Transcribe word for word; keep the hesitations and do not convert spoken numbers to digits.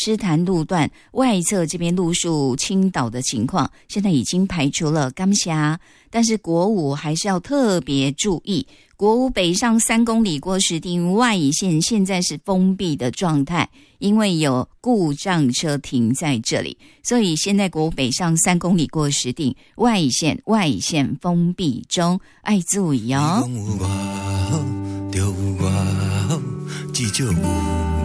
狮潭路段外侧这边路树倾倒的情况，现在已经排除了感谢，但是国五还是要特别注意。国五北上三公里过石碇外乙线现在是封闭的状态，因为有故障车停在这里，所以现在国五北上三公里过石碇外乙线外乙线封闭中，爱注意哦。